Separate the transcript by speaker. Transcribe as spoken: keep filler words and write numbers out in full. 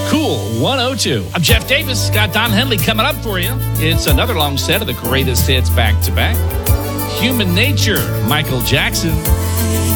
Speaker 1: Cool one oh two. I'm Jeff Davis. Got Don Henley coming up for you. It's another long set of the greatest hits back to back. Human Nature, Michael Jackson.